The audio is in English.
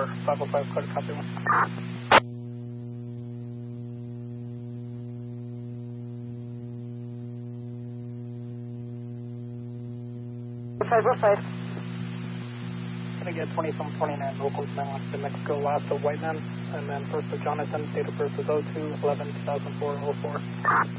505, clear to copy 1. 505. Gonna get 20 from 29 locals now to Mexico, last of White Man, and then first of Jonathan, date of birth is 02-11-2004-04.